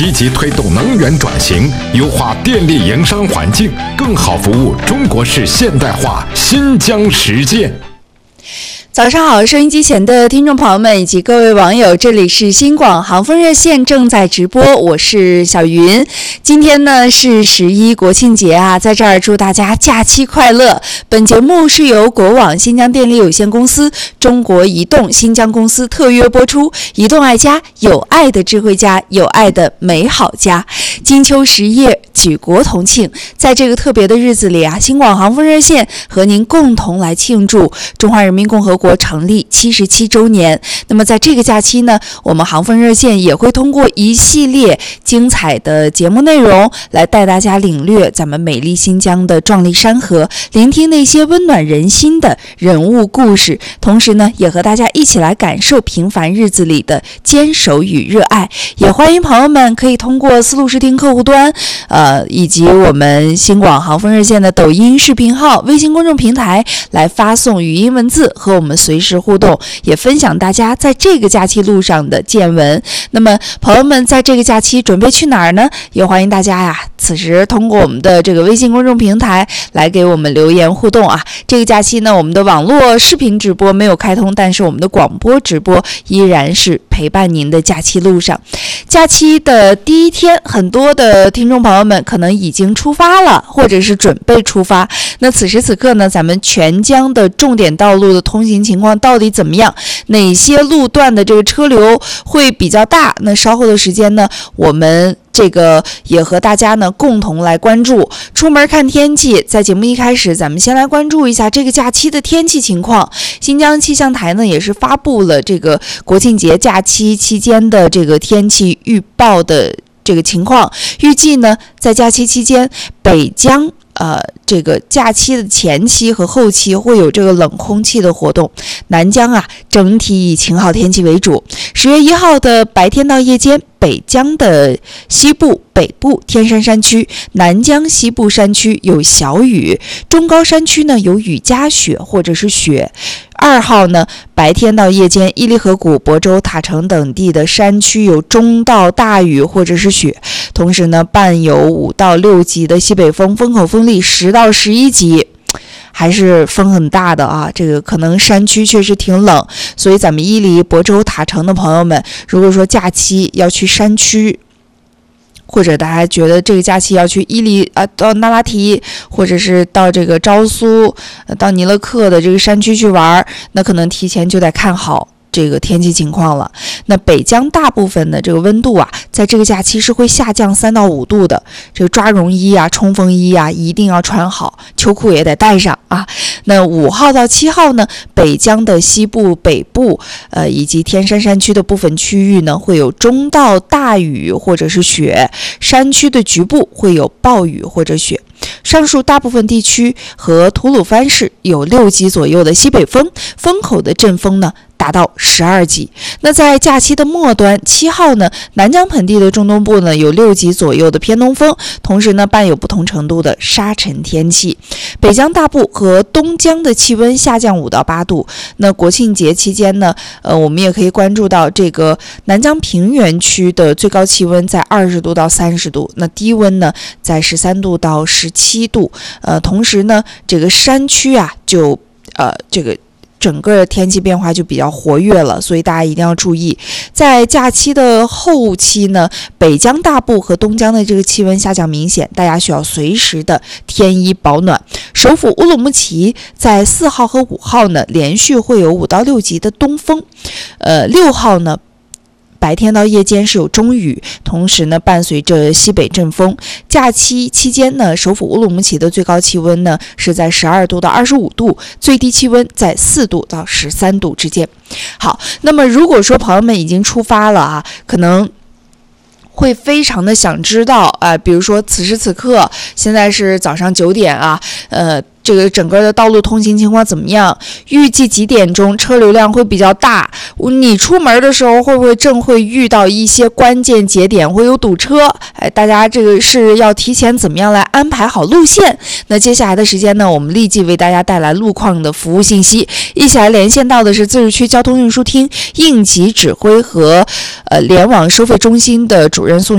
积极推动能源转型，优化电力营商环境，更好服务中国式现代化新疆实践。 早上好，收音机前的听众朋友们以及各位网友，这里是新广航风热线正在直播，我是小云。今天呢是11国庆节啊，在这儿祝大家假期快乐。本节目是由国网新疆电力有限公司、中国移动新疆公司特约播出。移动爱家，有爱的智慧家，有爱的美好家。金秋10夜，举国同庆。在这个特别的日子里啊，新广航风热线和您共同来庆祝中华人民共和国成立77周年。那么在这个假期呢，我们航风热线也会通过一系列精彩的节目内容来带大家领略咱们美丽新疆的壮丽山河，聆听那些温暖人心的人物故事，同时呢也和大家一起来感受平凡日子里的坚守与热爱。也欢迎朋友们可以通过思路视听客户端以及我们新广航风热线的抖音视频号、微信公众平台来发送语音文字和我们随时互动，也分享大家在这个假期路上的见闻。那么朋友们在这个假期准备去哪儿呢？也欢迎大家呀，此时通过我们的这个微信公众平台来给我们留言互动啊。这个假期呢，我们的网络视频直播没有开通，但是我们的广播直播依然是陪伴您的假期路上。假期的第一天，很多的听众朋友们可能已经出发了，或者是准备出发。那此时此刻呢，咱们全疆的重点道路的通行情况到底怎么样？哪些路段的这个车流会比较大？那稍后的时间呢，我们这个也和大家呢共同来关注。出门看天气，在节目一开始，咱们先来关注一下这个假期的天气情况。新疆气象台呢也是发布了这个国庆节假期期间的这个天气预报的这个情况。预计呢，在假期期间，北疆这个假期的前期和后期会有这个冷空气的活动，南疆啊整体以晴好天气为主。10月1号的白天到夜间，北疆的西部、北部天山山区、南疆西部山区有小雨，中高山区呢有雨夹雪或者是雪。2号呢，白天到夜间，伊犁河谷、亳州、塔城等地的山区有中到大雨或者是雪，同时呢，伴有5到6级的西北风，风口风力10到11级。还是风很大的啊，这个可能山区确实挺冷，所以咱们伊犁、亳州、塔城的朋友们，如果说假期要去山区，或者大家觉得这个假期要去伊犁到那拉提，或者是到这个昭苏、到尼勒克的这个山区去玩，那可能提前就得看好这个天气情况了。那北疆大部分的这个温度啊，在这个假期是会下降3到5度的。这个抓绒衣啊、冲锋衣啊，一定要穿好，秋裤也得带上啊。那5号到7号呢，北疆的西部、北部以及天山山区的部分区域呢，会有中到大雨或者是雪，山区的局部会有暴雨或者雪。上述大部分地区和吐鲁番市有6级左右的西北风，风口的阵风呢达到12级。那在假期的末端，7号呢，南疆盆地的中东部呢有6级左右的偏东风，同时呢伴有不同程度的沙尘天气。北疆大部和东疆的气温下降5到8度。那国庆节期间呢，我们也可以关注到这个南疆平原区的最高气温在20度到30度，那低温呢在13度到17度。同时呢，这个山区啊就这个整个天气变化就比较活跃了，所以大家一定要注意。在假期的后期呢，北疆大部和东疆的这个气温下降明显，大家需要随时的添衣保暖。首府乌鲁木齐在4号和5号呢，连续会有5到6级的东风。6号呢，白天到夜间是有中雨，同时呢伴随着西北阵风。假期期间呢，首府乌鲁木齐的最高气温呢是在12度到25度，最低气温在4度到13度之间。好，那么如果说朋友们已经出发了啊，可能会非常的想知道比如说此时此刻现在是早上9点啊，这个整个的道路通行情况怎么样？预计几点钟车流量会比较大？你出门的时候会不会正会遇到一些关键节点会有堵车？大家这个是要提前怎么样来安排好路线？那接下来的时间呢，我们立即为大家带来路况的服务信息。一起来连线到的是自治区交通运输厅应急指挥和联网收费中心的主任宋